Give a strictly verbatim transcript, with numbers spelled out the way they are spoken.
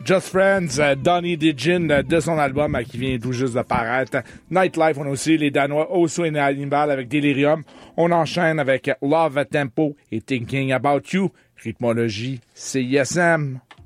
Just Friends, uh, Donny Digin uh, de son album uh, qui vient tout juste de paraître. Nightlife, on a aussi les Danois Osso et Hannibal avec Delirium. On enchaîne avec Love at Tempo et Thinking About You. Rythmologie, C I S M.